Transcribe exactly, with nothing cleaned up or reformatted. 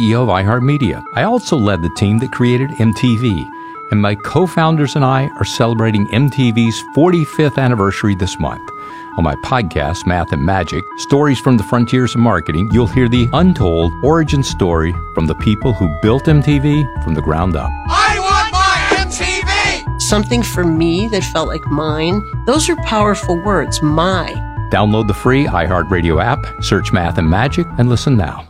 C E O of iHeartMedia. I also led the team that created M T V, and my co-founders and I are celebrating M T V's forty-fifth anniversary this month. On my podcast, Math and Magic, Stories from the Frontiers of Marketing, you'll hear the untold origin story from the people who built M T V from the ground up. I want my M T V! Something for me that felt like mine. Those are powerful words, my. Download the free iHeartRadio app, search Math and Magic, and listen now.